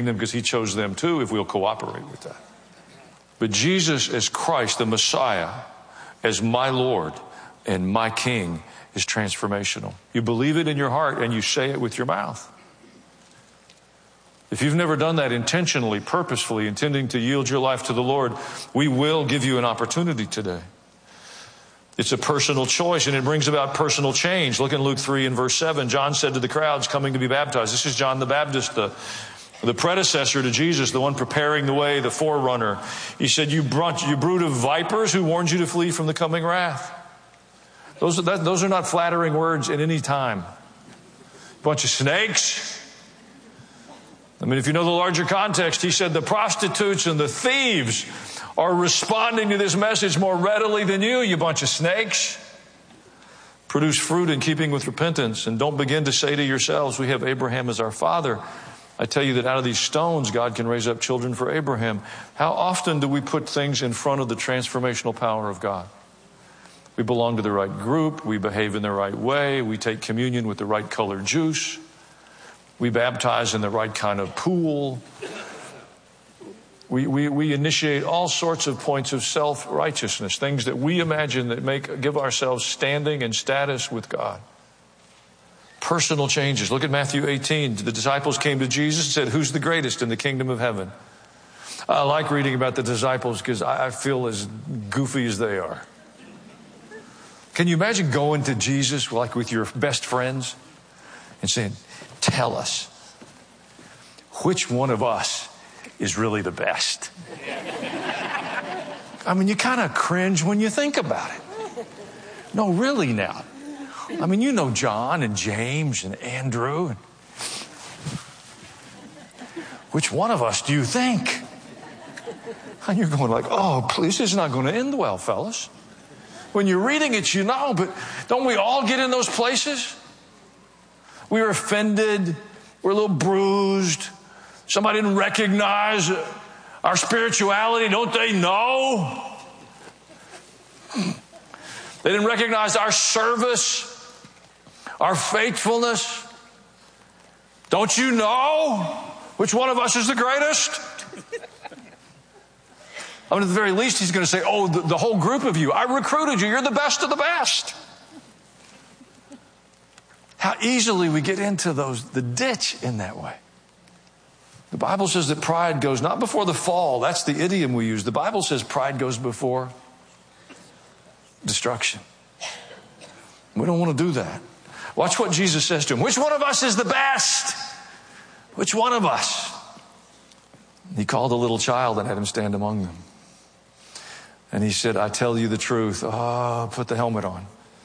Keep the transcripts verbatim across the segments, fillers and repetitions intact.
kingdom because he chose them too if we'll cooperate with that. But Jesus as Christ, the Messiah, as my Lord and my King is transformational. You believe it in your heart and you say it with your mouth. If you've never done that intentionally, purposefully, intending to yield your life to the Lord, we will give you an opportunity today. It's a personal choice, and it brings about personal change. Look in Luke three and verse seven. John said to the crowds coming to be baptized, this is John the Baptist, the, the predecessor to Jesus, the one preparing the way, the forerunner. He said, you, brought, you brood of vipers, who warned you to flee from the coming wrath? Those are, that, those are not flattering words at any time. Bunch of snakes. I mean, if you know the larger context, he said the prostitutes and the thieves are responding to this message more readily than you, you bunch of snakes. Produce fruit in keeping with repentance, and don't begin to say to yourselves, we have Abraham as our father. I tell you that out of these stones, God can raise up children for Abraham. How often do we put things in front of the transformational power of God? We belong to the right group. We behave in the right way. We take communion with the right colored juice. We baptize in the right kind of pool. We, we, we initiate all sorts of points of self-righteousness, things that we imagine that make, give ourselves standing and status with God. Personal changes. Look at Matthew eighteen. The disciples came to Jesus and said, who's the greatest in the kingdom of heaven? I like reading about the disciples because I feel as goofy as they are. Can you imagine going to Jesus like with your best friends and saying, tell us, which one of us is really the best? I mean, you kind of cringe when you think about it. No, really now. I mean, you know John and James and Andrew. Which one of us do you think? And you're going like, oh, please, this is not going to end well, fellas. When you're reading it, you know, but don't we all get in those places? We were offended. We're a little bruised. Somebody didn't recognize our spirituality. Don't they know? They didn't recognize our service, our faithfulness. Don't you know which one of us is the greatest? I mean, at the very least, he's going to say, oh, the, the whole group of you, I recruited you. You're the best of the best. How easily we get into those, the ditch in that way. The Bible says that pride goes not before the fall. That's the idiom we use. The Bible says pride goes before destruction. We don't want to do that. Watch what Jesus says to him. Which one of us is the best? Which one of us? He called a little child and had him stand among them. And he said, I tell you the truth. Oh, put the helmet on.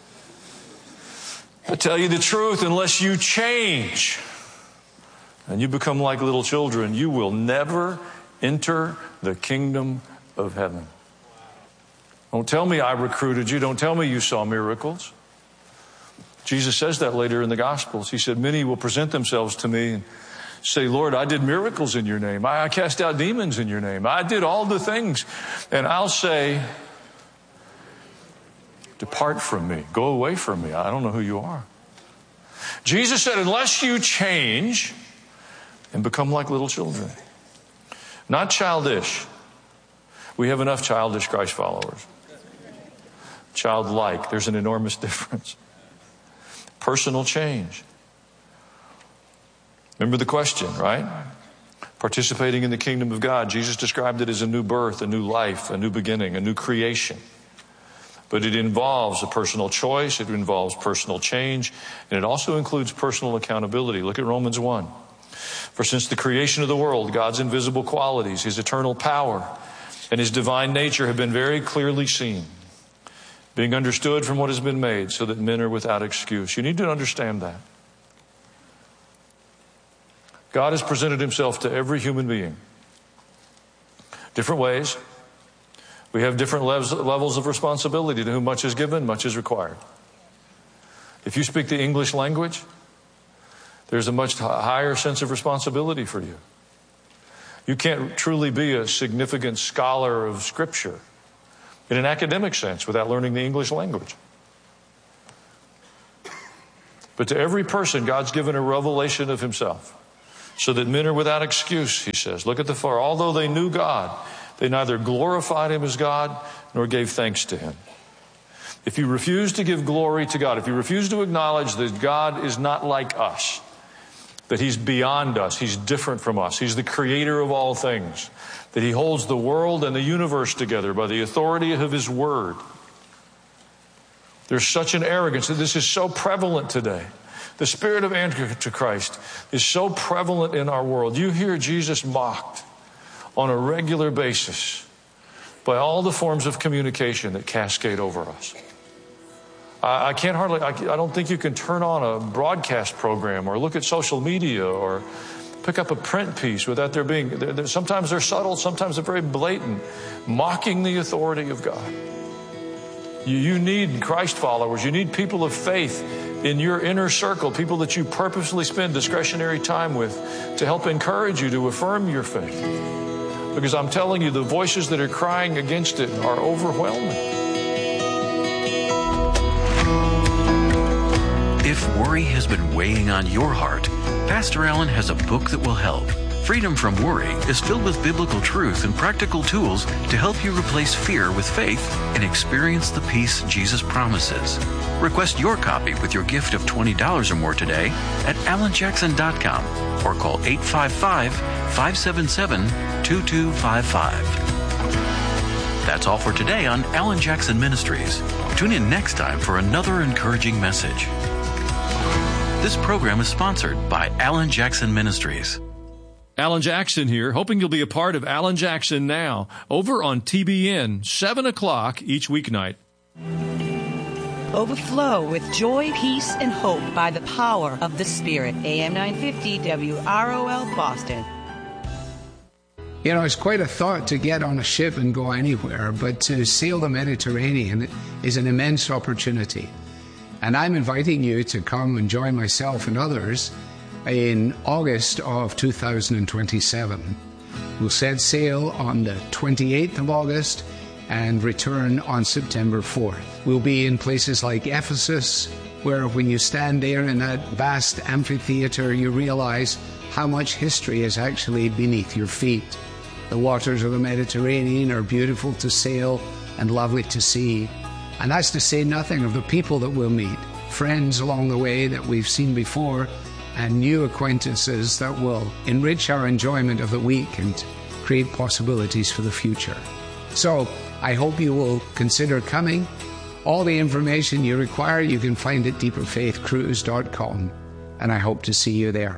I tell you the truth, unless you change and you become like little children, you will never enter the kingdom of heaven. Don't tell me I recruited you. Don't tell me you saw miracles. Jesus says that later in the Gospels. He said, many will present themselves to me and say, Lord, I did miracles in your name. I cast out demons in your name. I did all the things. And I'll say, depart from me. Go away from me. I don't know who you are. Jesus said, unless you change and become like little children. Not childish. We have enough childish Christ followers. Childlike. There's an enormous difference. Personal change. Remember the question, right? Participating in the kingdom of God. Jesus described it as a new birth, a new life, a new beginning, a new creation. But it involves a personal choice. It involves personal change. And it also includes personal accountability. Look at Romans one. For since the creation of the world, God's invisible qualities, his eternal power, and his divine nature have been very clearly seen, being understood from what has been made, so that men are without excuse. You need to understand that. God has presented himself to every human being. Different ways. We have different levels of responsibility. To whom much is given, much is required. If you speak the English language, there's a much higher sense of responsibility for you. You can't truly be a significant scholar of Scripture in an academic sense without learning the English language. But to every person, God's given a revelation of himself. so that men are without excuse, he says. Look at the far. Although they knew God, they neither glorified him as God nor gave thanks to him. If you refuse to give glory to God, if you refuse to acknowledge that God is not like us, that he's beyond us, he's different from us, he's the creator of all things, that he holds the world and the universe together by the authority of his word. There's such an arrogance that this is so prevalent today. The spirit of Antichrist is so prevalent in our world. You hear Jesus mocked on a regular basis by all the forms of communication that cascade over us. I, I can't hardly, I, I don't think you can turn on a broadcast program or look at social media or pick up a print piece without there being, they're, they're, sometimes they're subtle, sometimes they're very blatant, mocking the authority of God. You, you need Christ followers. You need people of faith in your inner circle, people that you purposely spend discretionary time with to help encourage you to affirm your faith. Because I'm telling you, the voices that are crying against it are overwhelming. If worry has been weighing on your heart, Pastor Allen has a book that will help. Freedom from Worry is filled with biblical truth and practical tools to help you replace fear with faith and experience the peace Jesus promises. Request your copy with your gift of twenty dollars or more today at alan jackson dot com or call eight five five, five seven seven, two two five five. That's all for today on Alan Jackson Ministries. Tune in next time for another encouraging message. This program is sponsored by Alan Jackson Ministries. Alan Jackson here, hoping you'll be a part of Alan Jackson Now, over on T B N, seven o'clock each weeknight. Overflow with joy, peace, and hope by the power of the Spirit. A M nine fifty W R O L Boston. You know, it's quite a thought to get on a ship and go anywhere, but to sail the Mediterranean is an immense opportunity. And I'm inviting you to come and join myself and others in August of two thousand twenty-seven. We'll set sail on the twenty-eighth of August and return on September fourth. We'll be in places like Ephesus, where when you stand there in that vast amphitheater, you realize how much history is actually beneath your feet. The waters of the Mediterranean are beautiful to sail and lovely to see. And that's to say nothing of the people that we'll meet, friends along the way that we've seen before, and new acquaintances that will enrich our enjoyment of the week and create possibilities for the future. So I hope you will consider coming. All the information you require you can find at deeper faith cruise dot com, and I hope to see you there.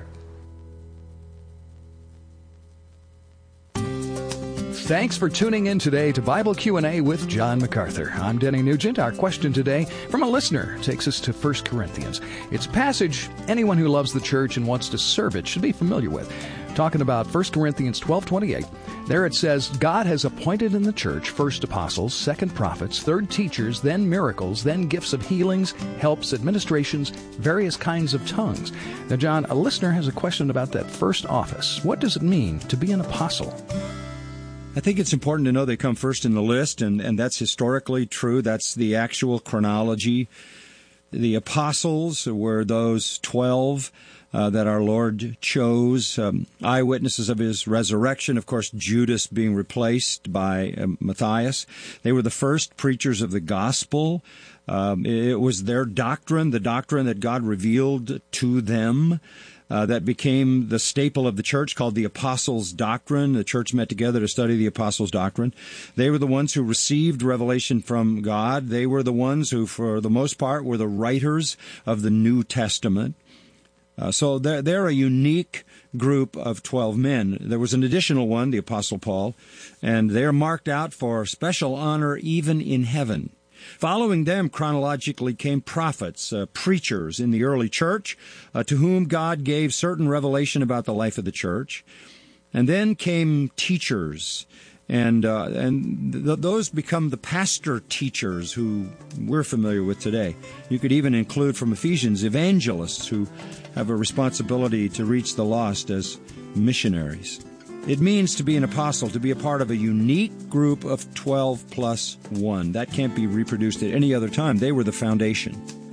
Thanks for tuning in today to Bible Q and A with John MacArthur. I'm Denny Nugent. Our question today from a listener takes us to First Corinthians. It's a passage anyone who loves the church and wants to serve it should be familiar with. Talking about First Corinthians twelve twenty-eight. There it says, God has appointed in the church first apostles, second prophets, third teachers, then miracles, then gifts of healings, helps, administrations, various kinds of tongues. Now, John, a listener has a question about that first office. What does it mean to be an apostle? I think it's important to know they come first in the list, and, and that's historically true. That's the actual chronology. The apostles were those twelve uh, that our Lord chose, um, eyewitnesses of his resurrection, of course, Judas being replaced by uh, Matthias. They were the first preachers of the gospel. Um, it was their doctrine, the doctrine that God revealed to them. Uh, that became the staple of the church, called the Apostles' Doctrine. The church met together to study the Apostles' Doctrine. They were the ones who received revelation from God. They were the ones who, for the most part, were the writers of the New Testament. Uh, so they're, they're a unique group of twelve men. There was an additional one, the Apostle Paul, and they're marked out for special honor even in heaven. Following them chronologically came prophets, uh, preachers in the early church, uh, to whom God gave certain revelation about the life of the church. And then came teachers, and uh, and th- those become the pastor teachers who we're familiar with today. You could even include from Ephesians evangelists who have a responsibility to reach the lost as missionaries. It means to be an apostle, to be a part of a unique group of twelve plus one. That can't be reproduced at any other time. They were the foundation.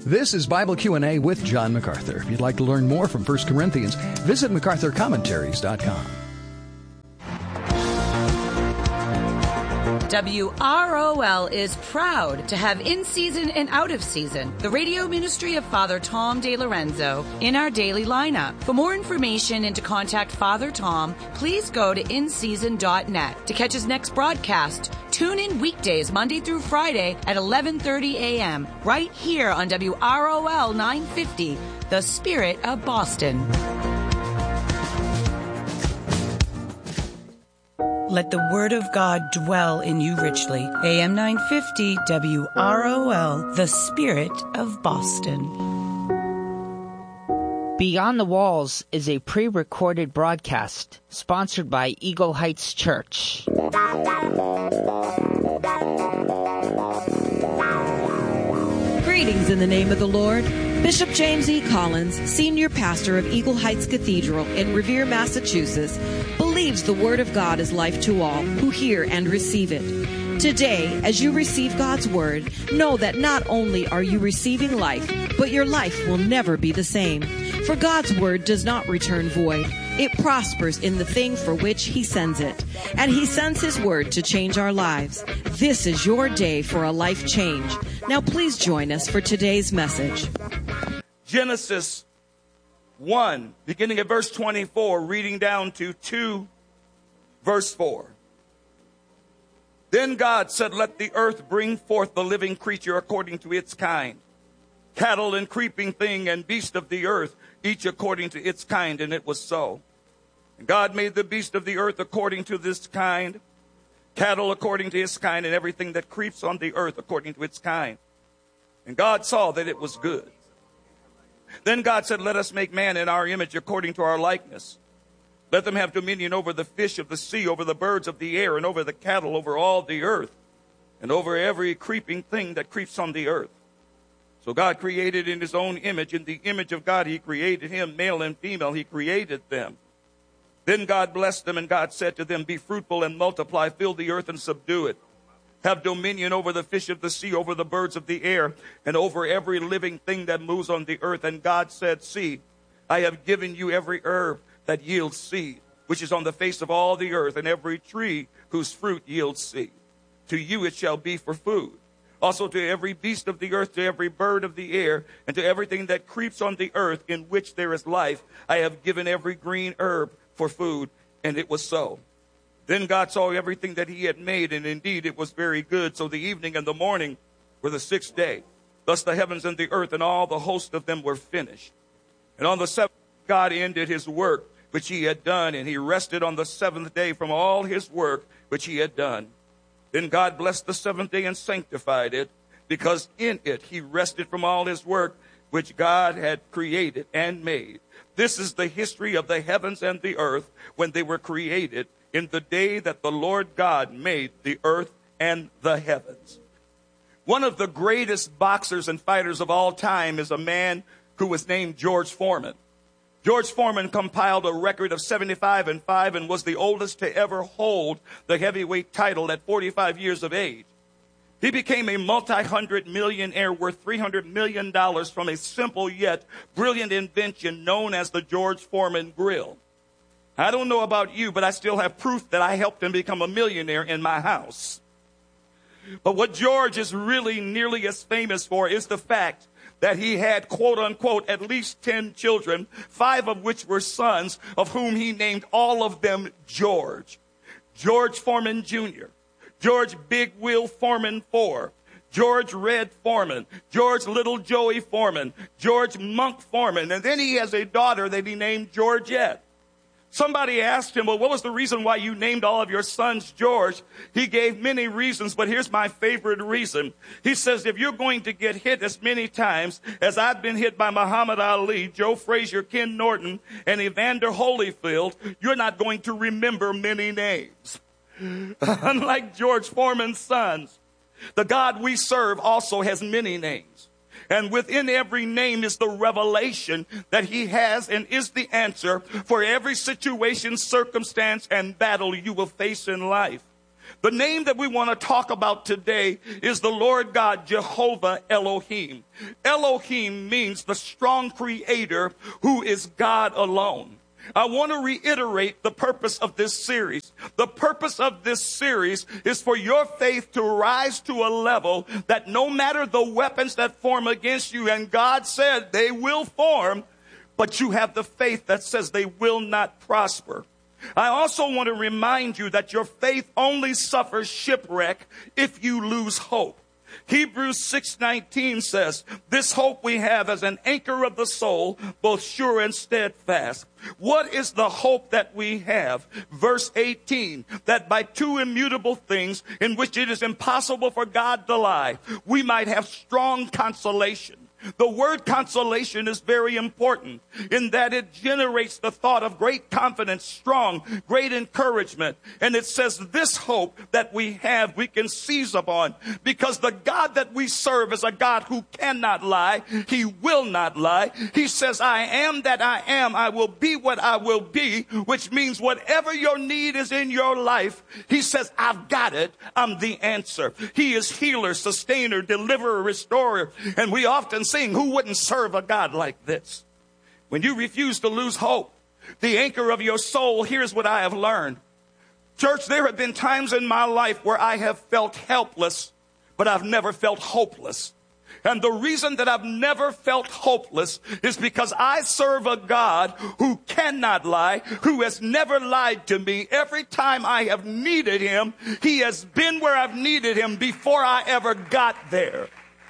This is Bible Q and A with John MacArthur. If you'd like to learn more from First Corinthians, visit macarthur commentaries dot com. W R O L is proud to have in season and out of season the radio ministry of Father Tom De Lorenzo in our daily lineup. For more information and to contact Father Tom, please go to in season dot net. To catch his next broadcast, tune in weekdays Monday through Friday at eleven thirty a.m. right here on W R O L nine fifty, The Spirit of Boston. Let the word of God dwell in you richly. A M nine fifty W R O L, The Spirit of Boston. Beyond the Walls is a pre-recorded broadcast sponsored by Eagle Heights Church. Greetings in the name of the Lord. Bishop James E. Collins, Senior Pastor of Eagle Heights Cathedral in Revere, Massachusetts, believes the Word of God is life to all who hear and receive it. Today, as you receive God's Word, know that not only are you receiving life, but your life will never be the same. For God's Word does not return void. It prospers in the thing for which He sends it. And He sends His Word to change our lives. This is your day for a life change. Now please join us for today's message. Genesis one, beginning at verse twenty-four, reading down to two, verse four. Then God said, let the earth bring forth the living creature according to its kind, cattle and creeping thing and beast of the earth, each according to its kind. And it was so. And God made the beast of the earth according to this kind, cattle according to its kind, and everything that creeps on the earth according to its kind. And God saw that it was good. Then God said, let us make man in our image according to our likeness. Let them have dominion over the fish of the sea, over the birds of the air, and over the cattle, over all the earth, and over every creeping thing that creeps on the earth. So God created in His own image. In the image of God He created him, male and female He created them. Then God blessed them, and God said to them, be fruitful and multiply, fill the earth and subdue it. Have dominion over the fish of the sea, over the birds of the air, and over every living thing that moves on the earth. And God said, see, I have given you every herb that yields seed, which is on the face of all the earth, and every tree whose fruit yields seed. To you it shall be for food. Also to every beast of the earth, to every bird of the air, and to everything that creeps on the earth in which there is life, I have given every green herb for food. And it was so. Then God saw everything that He had made, and indeed it was very good. So the evening and the morning were the sixth day. Thus the heavens and the earth and all the host of them were finished. And on the seventh God ended His work which He had done, and He rested on the seventh day from all His work which He had done. Then God blessed the seventh day and sanctified it, because in it He rested from all His work which God had created and made. This is the history of the heavens and the earth when they were created, in the day that the Lord God made the earth and the heavens. One of the greatest boxers and fighters of all time is a man who was named George Foreman. George Foreman compiled a record of seventy-five and five and was the oldest to ever hold the heavyweight title at forty-five years of age. He became a multi-hundred millionaire worth three hundred million dollars from a simple yet brilliant invention known as the George Foreman grill. I don't know about you, but I still have proof that I helped him become a millionaire in my house. But what George is really nearly as famous for is the fact that he had, quote unquote, at least ten children, five of which were sons, of whom he named all of them George. George Foreman Junior, George Big Will Foreman four, George Red Foreman, George Little Joey Foreman, George Monk Foreman, and then he has a daughter that he named Georgette. Somebody asked him, well, what was the reason why you named all of your sons George? He gave many reasons, but here's my favorite reason. He says, if you're going to get hit as many times as I've been hit by Muhammad Ali, Joe Frazier, Ken Norton, and Evander Holyfield, you're not going to remember many names. Unlike George Foreman's sons, the God we serve also has many names. And within every name is the revelation that He has and is the answer for every situation, circumstance, and battle you will face in life. The name that we want to talk about today is the Lord God, Jehovah Elohim. Elohim means the strong creator who is God alone. I want to reiterate the purpose of this series. The purpose of this series is for your faith to rise to a level that no matter the weapons that form against you, and God said they will form, but you have the faith that says they will not prosper. I also want to remind you that your faith only suffers shipwreck if you lose hope. Hebrews six nineteen says, this hope we have as an anchor of the soul, both sure and steadfast. What is the hope that we have? Verse eighteen, that by two immutable things in which it is impossible for God to lie, we might have strong consolation. The word consolation is very important in that it generates the thought of great confidence, strong, great encouragement. And it says this hope that we have, we can seize upon, because the God that we serve is a God who cannot lie. He will not lie. He says, I am that I am. I will be what I will be, which means whatever your need is in your life, he says, I've got it. I'm the answer. He is healer, sustainer, deliverer, restorer. And we often sing, who wouldn't serve a God like this? When you refuse to lose hope, the anchor of your soul, here's what I have learned. Church, there have been times in my life where I have felt helpless, but I've never felt hopeless. And the reason that I've never felt hopeless is because I serve a God who cannot lie, who has never lied to me. Every time I have needed him, he has been where I've needed him before I ever got there.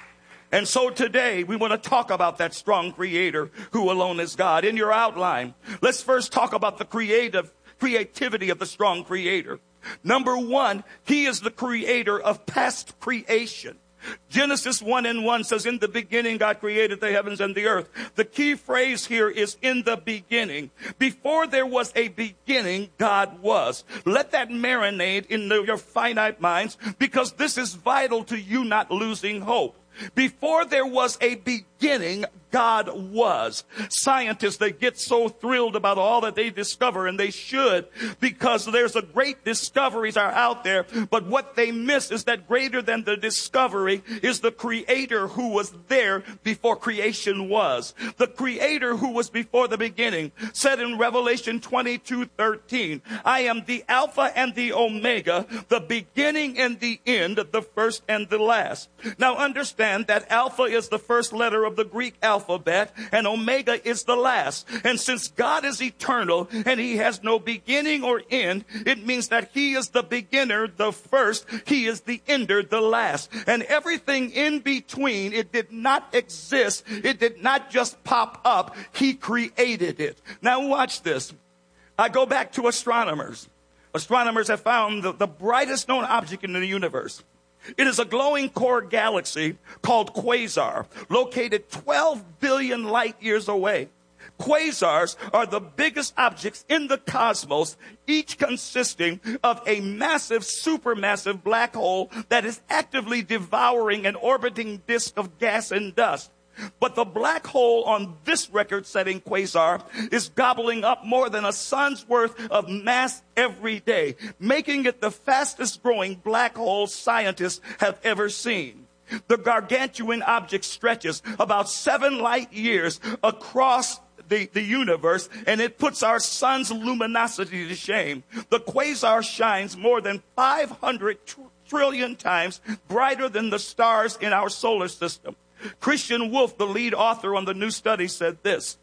And so today we want to talk about that strong creator who alone is God. In your outline, let's first talk about the creative creativity of the strong creator. Number one, he is the creator of past creation. Genesis one and one says, in the beginning God created the heavens and the earth. The key phrase here is in the beginning. Before there was a beginning, God was. Let that marinate in your finite minds, because this is vital to you not losing hope. Before there was a beginning, God was. Scientists, they get so thrilled about all that they discover, and they should, because there's a great discoveries are out there. But what they miss is that greater than the discovery is the creator who was there before creation was. The creator who was before the beginning said in Revelation twenty-two thirteen, I am the Alpha and the Omega, the beginning and the end, the first and the last. Now understand that Alpha is the first letter of the Greek alphabet and Omega is the last. And since God is eternal and he has no beginning or end, it means that he is the beginner, the first. He is the ender, the last. And everything in between, it did not exist. It did not just pop up. He created it. Now watch this. I go back to astronomers. Astronomers have found the, the brightest known object in the universe. It is a glowing core galaxy called Quasar, located twelve billion light years away. Quasars are the biggest objects in the cosmos, each consisting of a massive, supermassive black hole that is actively devouring an orbiting disk of gas and dust. But the black hole on this record-setting quasar is gobbling up more than a sun's worth of mass every day, making it the fastest-growing black hole scientists have ever seen. The gargantuan object stretches about seven light years across the, the universe, and it puts our sun's luminosity to shame. The quasar shines more than five hundred tr- trillion times brighter than the stars in our solar system. Christian Wolff, the lead author on the new study, said this.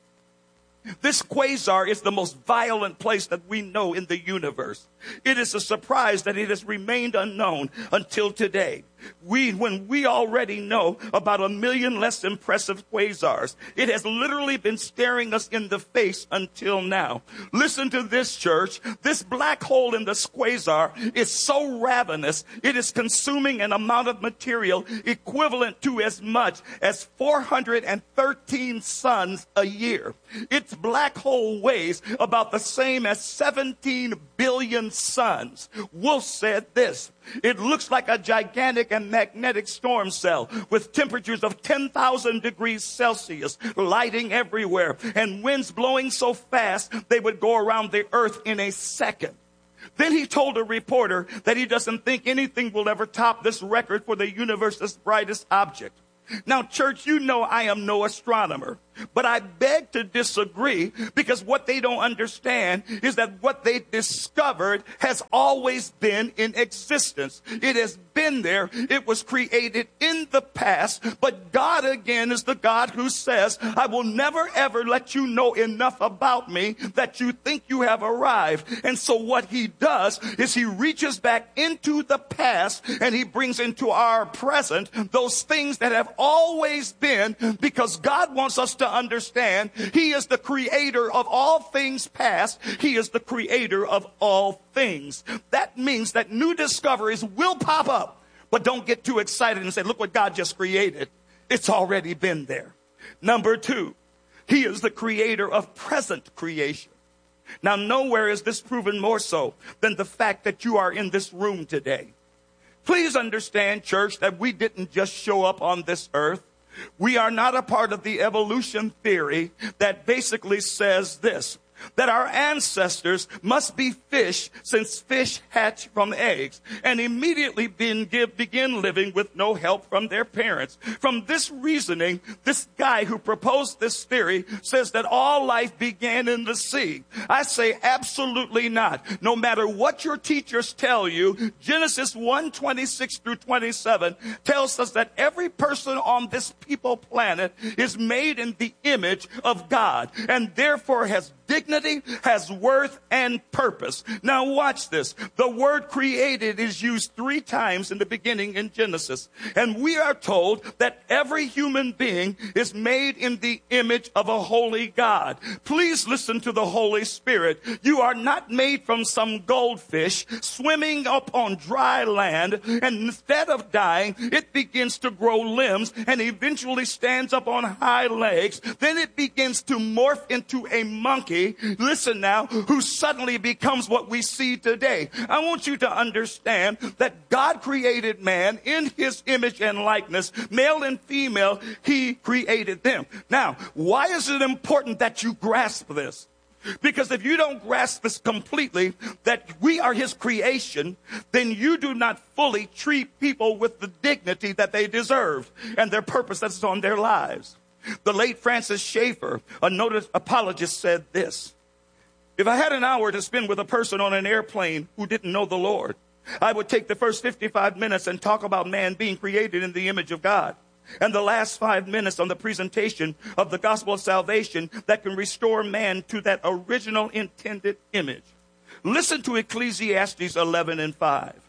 This quasar is the most violent place that we know in the universe. It is a surprise that it has remained unknown until today. We, when we already know about a million less impressive quasars, it has literally been staring us in the face until now. Listen to this, church. This black hole in the quasar is so ravenous, it is consuming an amount of material equivalent to as much as four hundred thirteen suns a year. Its black hole weighs about the same as seventeen billion suns. Wolff said this. It looks like a gigantic and magnetic storm cell with temperatures of ten thousand degrees Celsius, lighting everywhere, and winds blowing so fast they would go around the earth in a second. Then he told a reporter that he doesn't think anything will ever top this record for the universe's brightest object. Now, church, you know I am no astronomer, but I beg to disagree, because what they don't understand is that what they discovered has always been in existence. It has been there. It was created in the past, but God again is the God who says, I will never ever let you know enough about me that you think you have arrived. And so what he does is he reaches back into the past and he brings into our present those things that have always been, because God wants us to understand he is the creator of all things past. He is the creator of all things. That means that new discoveries will pop up, but don't get too excited and say, look what God just created. It's already been there. Number two, he is the creator of present creation. Now, nowhere is this proven more so than the fact that you are in this room today. Please understand, church, that we didn't just show up on this earth. We are not a part of the evolution theory that basically says this, that our ancestors must be fish, since fish hatch from eggs, and immediately begin, give, begin living with no help from their parents. From this reasoning, this guy who proposed this theory says that all life began in the sea. I say absolutely not. No matter what your teachers tell you, Genesis one, twenty-six through twenty-seven tells us that every person on this people planet is made in the image of God, and therefore has dignity, has worth, and purpose. Now watch this. The word created is used three times in the beginning in Genesis. And we are told that every human being is made in the image of a holy God. Please listen to the Holy Spirit. You are not made from some goldfish swimming up on dry land, and instead of dying, it begins to grow limbs and eventually stands up on high legs. Then it begins to morph into a monkey. Listen now, who suddenly becomes what we see today. I want you to understand that God created man in his image and likeness, male and female, he created them. Now, why is it important that you grasp this? Because if you don't grasp this completely, that we are his creation, then you do not fully treat people with the dignity that they deserve and their purpose that's on their lives. The late Francis Schaeffer, a noted apologist, said this: if I had an hour to spend with a person on an airplane who didn't know the Lord, I would take the first fifty-five minutes and talk about man being created in the image of God, and the last five minutes on the presentation of the gospel of salvation that can restore man to that original intended image. Listen to Ecclesiastes eleven and five.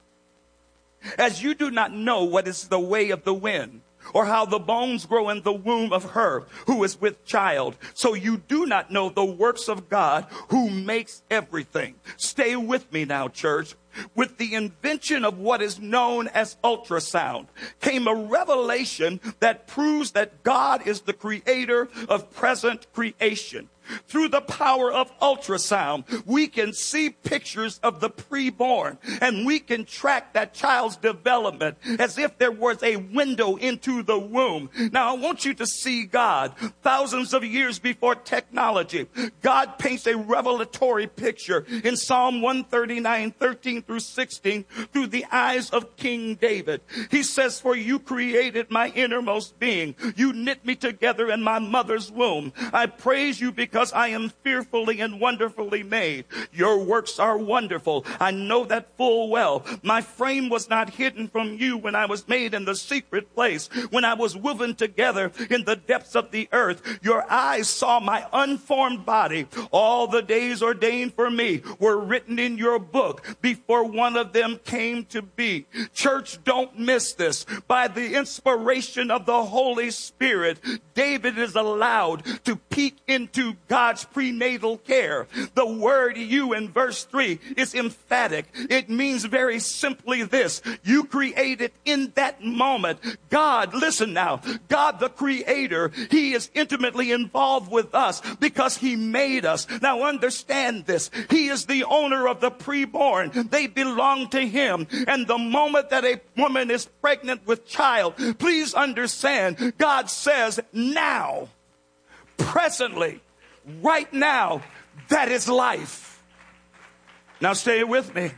As you do not know what is the way of the wind, or how the bones grow in the womb of her who is with child, so you do not know the works of God who makes everything. Stay with me now, church. With the invention of what is known as ultrasound came a revelation that proves that God is the creator of present creation. Through the power of ultrasound, we can see pictures of the preborn, and we can track that child's development as if there was a window into the womb. Now, I want you to see God. Thousands of years before technology, God paints a revelatory picture in Psalm one thirty-nine, thirteen through sixteen, through the eyes of King David. He says, for you created my innermost being. You knit me together in my mother's womb. I praise you because I am fearfully and wonderfully made. Your works are wonderful. I know that full well. My frame was not hidden from you when I was made in the secret place, when I was woven together in the depths of the earth. Your eyes saw my unformed body. All the days ordained for me were written in your book before one of them came to be. Church, don't miss this. By the inspiration of the Holy Spirit, David is allowed to peek into God's prenatal care. The word you in verse three is emphatic. It means very simply this: you created in that moment. God, listen now, God the creator, he is intimately involved with us because he made us. Now understand this. He is the owner of the preborn. They belong to him. And the moment that a woman is pregnant with child, please understand, God says now, presently, right now, that is life. Now stay with me.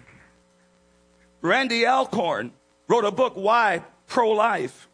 Randy Alcorn wrote a book, Why Pro-Life?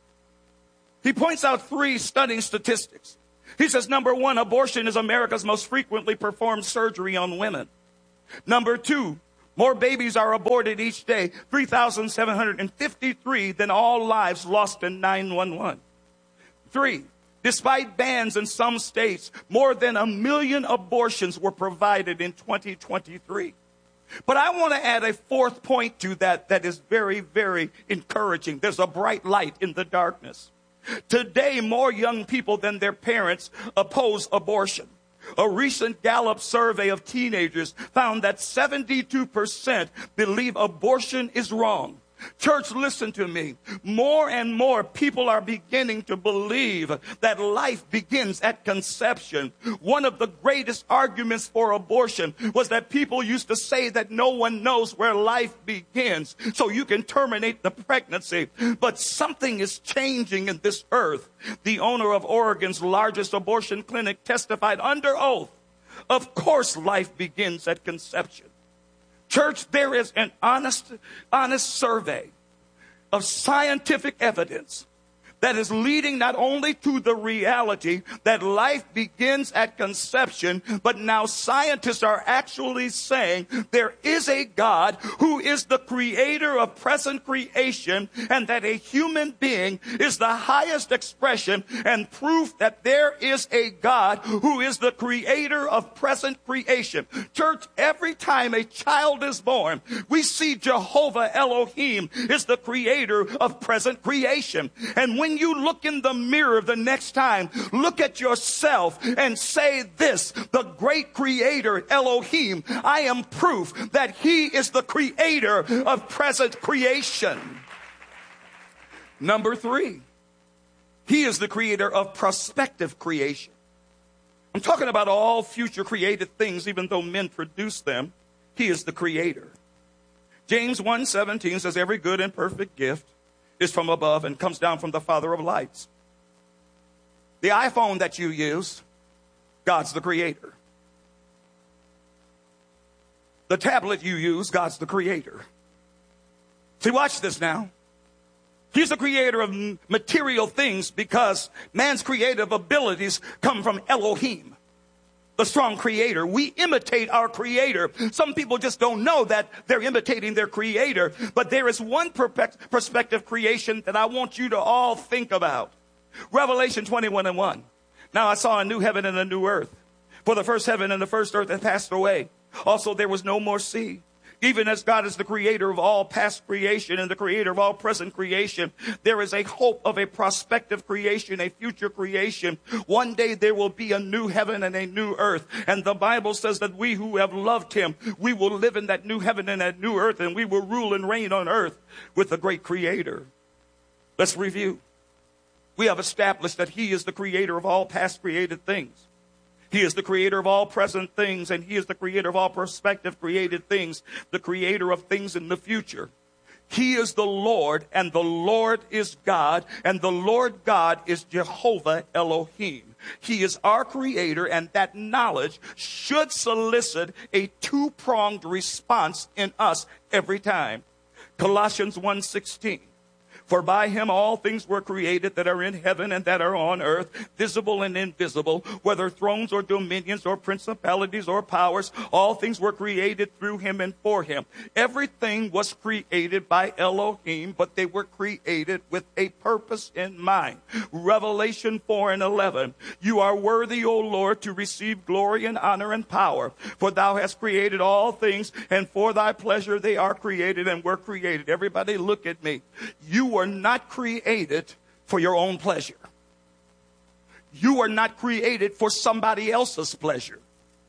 He points out three stunning statistics. He says, number one, abortion is America's most frequently performed surgery on women. Number two, more babies are aborted each day, three thousand seven hundred fifty-three, than all lives lost in nine one one. Three, despite bans in some states, more than a million abortions were provided in twenty twenty-three. But I want to add a fourth point to that that is very, very encouraging. There's a bright light in the darkness. Today, more young people than their parents oppose abortion. A recent Gallup survey of teenagers found that seventy-two percent believe abortion is wrong. Church, listen to me. More and more people are beginning to believe that life begins at conception. One of the greatest arguments for abortion was that people used to say that no one knows where life begins, so you can terminate the pregnancy. But something is changing in this earth. The owner of Oregon's largest abortion clinic testified under oath, of course life begins at conception. Church, there is an honest, honest survey of scientific evidence that is leading not only to the reality that life begins at conception, but now scientists are actually saying there is a God who is the creator of present creation, and that a human being is the highest expression and proof that there is a God who is the creator of present creation. Church, every time a child is born, we see Jehovah Elohim is the creator of present creation. And when When you look in the mirror the next time, look at yourself and say this: the great creator Elohim, I am proof that he is the creator of present creation. Number three, he is the creator of prospective creation. I'm talking about all future created things, even though men produce them. He is the creator. James one seventeen says, every good and perfect gift is from above and comes down from the Father of lights. The iPhone that you use, God's the creator. The tablet you use, God's the creator. See, watch this now. He's the creator of material things because man's creative abilities come from Elohim, the strong creator. We imitate our creator. Some people just don't know that they're imitating their creator. But there is one perspective creation that I want you to all think about. Revelation twenty-one and one. Now I saw a new heaven and a new earth. For the first heaven and the first earth had passed away. Also there was no more sea. Even as God is the creator of all past creation and the creator of all present creation, there is a hope of a prospective creation, a future creation. One day there will be a new heaven and a new earth. And the Bible says that we who have loved him, we will live in that new heaven and that new earth, and we will rule and reign on earth with the great creator. Let's review. We have established that he is the creator of all past created things. He is the creator of all present things, and he is the creator of all prospective created things, the creator of things in the future. He is the Lord, and the Lord is God, and the Lord God is Jehovah Elohim. He is our creator, and that knowledge should solicit a two-pronged response in us every time. Colossians one sixteen. For by him all things were created that are in heaven and that are on earth, visible and invisible, whether thrones or dominions or principalities or powers. All things were created through him and for him. Everything was created by Elohim, but they were created with a purpose in mind. Revelation four and eleven. You are worthy, O Lord, to receive glory and honor and power, for thou hast created all things, and for thy pleasure they are created and were created. Everybody look at me. You were not created for your own pleasure. You are not created for somebody else's pleasure.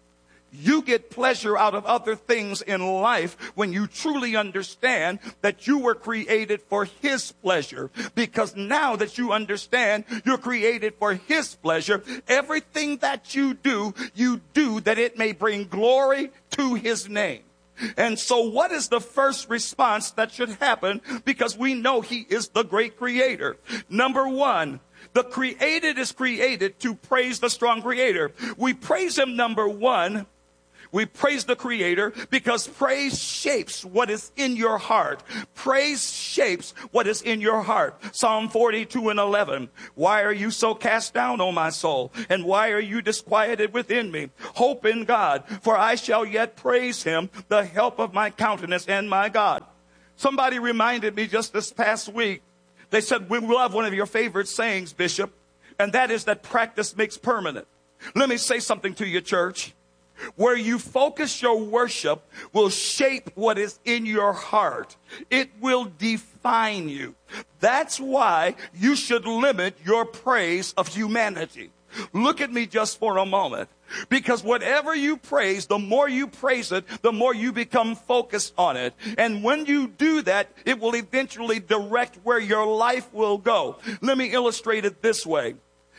You get pleasure out of other things in life when you truly understand that you were created for his pleasure. Because now that you understand you're created for his pleasure, everything that you do, you do that it may bring glory to his name. And so what is the first response that should happen? Because we know he is the great creator. Number one, the created is created to praise the strong creator. We praise him, number one, We praise the Creator because praise shapes what is in your heart. Praise shapes what is in your heart. Psalm forty-two and eleven. Why are you so cast down, O my soul? And why are you disquieted within me? Hope in God, for I shall yet praise him, the help of my countenance and my God. Somebody reminded me just this past week. They said, we love one of your favorite sayings, Bishop, and that is that practice makes permanent. Let me say something to you, church. Where you focus your worship will shape what is in your heart. It will define you. That's why you should limit your praise of humanity. Look at me just for a moment. Because whatever you praise, the more you praise it, the more you become focused on it. And when you do that, it will eventually direct where your life will go. Let me illustrate it this way.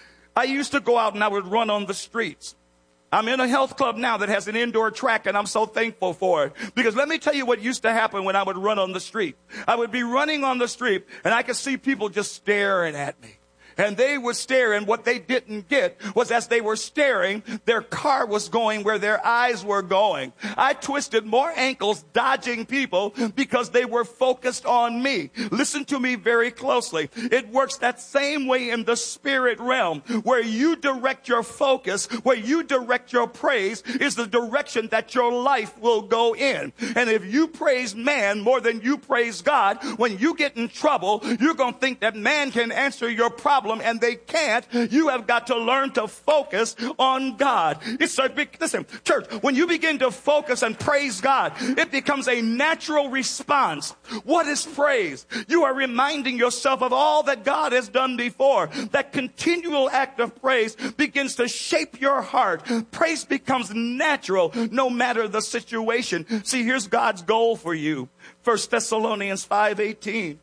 I used to go out and I would run on the streets. I'm in a health club now that has an indoor track, and I'm so thankful for it. Because let me tell you what used to happen when I would run on the street. I would be running on the street, and I could see people just staring at me. And they would stare, and what they didn't get was as they were staring, their car was going where their eyes were going. I twisted more ankles dodging people because they were focused on me. Listen to me very closely. It works that same way in the spirit realm. Where you direct your focus, where you direct your praise, is the direction that your life will go in. And if you praise man more than you praise God, when you get in trouble, you're going to think that man can answer your problem. And they can't. You have got to learn to focus on God. It's a big, listen, church, when you begin to focus and praise God, it becomes a natural response. What is praise? You are reminding yourself of all that God has done before. That continual act of praise begins to shape your heart. Praise becomes natural no matter the situation. See, here's God's goal for you. First Thessalonians five eighteen.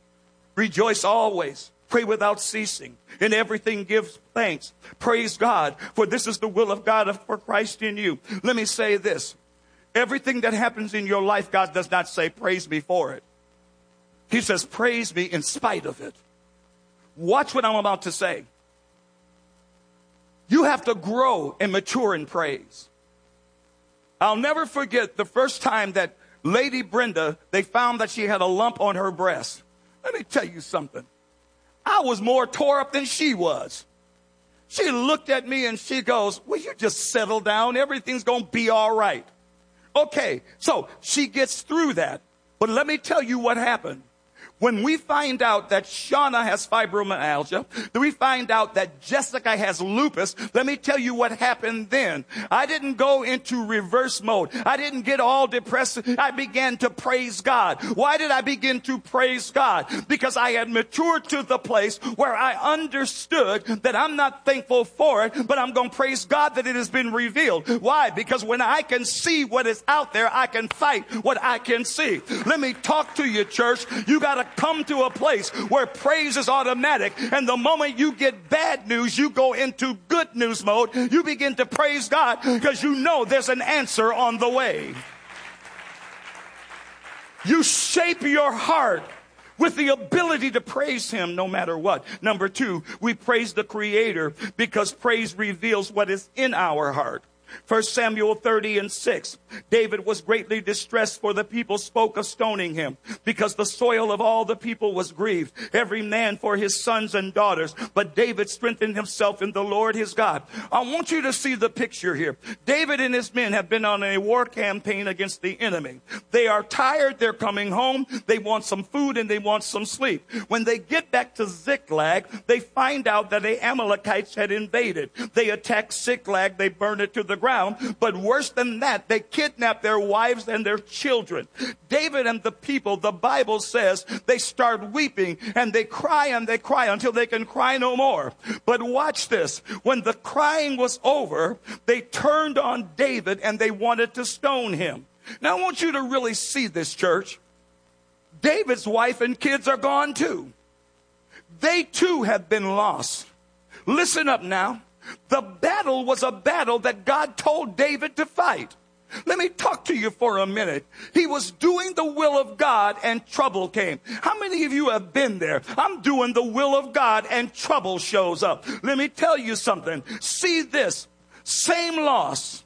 Rejoice always. Pray without ceasing. In everything give thanks. Praise God, for this is the will of God for Christ in you. Let me say this. Everything that happens in your life, God does not say, praise me for it. He says, praise me in spite of it. Watch what I'm about to say. You have to grow and mature in praise. I'll never forget the first time that Lady Brenda, they found that she had a lump on her breast. Let me tell you something. I was more tore up than she was. She looked at me and she goes, will you just settle down? Everything's going to be all right. Okay, so she gets through that. But let me tell you what happened. When we find out that Shauna has fibromyalgia, we find out that Jessica has lupus, let me tell you what happened then. I didn't go into reverse mode. I didn't get all depressed. I began to praise God. Why did I begin to praise God? Because I had matured to the place where I understood that I'm not thankful for it, but I'm going to praise God that it has been revealed. Why? Because when I can see what is out there, I can fight what I can see. Let me talk to you, church. You got to come to a place where praise is automatic, and the moment you get bad news, you go into good news mode. You begin to praise God because you know there's an answer on the way. You shape your heart with the ability to praise him no matter what. Number two, we praise the Creator because praise reveals what is in our heart. First Samuel thirty and six. David was greatly distressed, for the people spoke of stoning him, because the soil of all the people was grieved, every man for his sons and daughters. But David strengthened himself in the Lord his God. I want you to see the picture here. David and his men have been on a war campaign against the enemy. They are tired. They're coming home. They want some food and they want some sleep. When they get back to Ziklag, they find out that the Amalekites had invaded. They attacked Ziklag. They burned it to the ground. But worse than that, they kidnapped their wives and their children. David and the people, the Bible says, they start weeping and they cry and they cry until they can cry no more. But watch this. When the crying was over, they turned on David and they wanted to stone him. Now I want you to really see this, church. David's wife and kids are gone too. They too have been lost. Listen up now. The battle was a battle that God told David to fight. Let me talk to you for a minute. He was doing the will of God and trouble came. How many of you have been there? I'm doing the will of God and trouble shows up. Let me tell you something. See this. Same loss,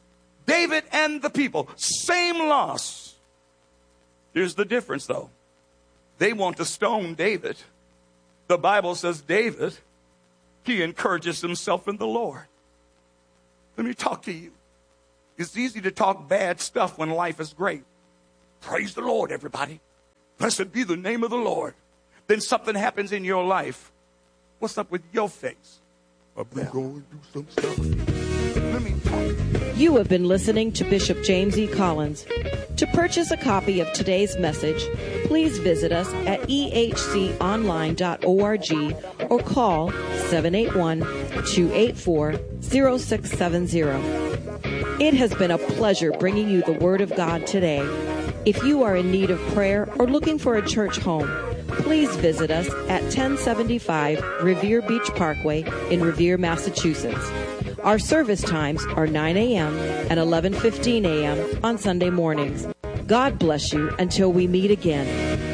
David and the people, same loss. Here's the difference, though. They want to stone David. The Bible says David, he encourages himself in the Lord. Let me talk to you. It's easy to talk bad stuff when life is great. Praise the Lord, everybody. Blessed be the name of the Lord. Then something happens in your life. What's up with your face? I've been going through some stuff. Let me talk. You have been listening to Bishop James E. Collins. To purchase a copy of today's message, please visit us at e h c online dot org or call seven eight one, two eight four, zero six seven zero. It has been a pleasure bringing you the Word of God today. If you are in need of prayer or looking for a church home, please visit us at ten seventy-five Revere Beach Parkway in Revere, Massachusetts. Our service times are nine a.m. and eleven fifteen a.m. on Sunday mornings. God bless you until we meet again.